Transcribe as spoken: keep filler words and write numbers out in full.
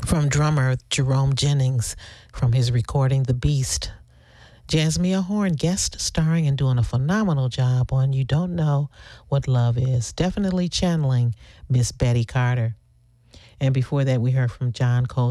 from drummer Jerome Jennings from his recording The Beast. Jasmine Horn guest starring and doing a phenomenal job on You Don't Know What Love Is. Definitely channeling Miss Betty Carter. And before that, we heard from John Cole